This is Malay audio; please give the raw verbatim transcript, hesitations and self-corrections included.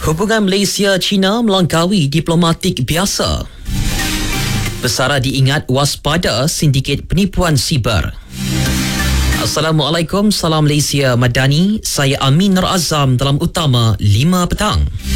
Hubungan Malaysia-China melangkaui diplomatik biasa. Pesara diingat waspada sindiket penipuan siber. Assalamualaikum, salam Malaysia Madani. Saya Amin Nur Azam dalam Utama lima petang.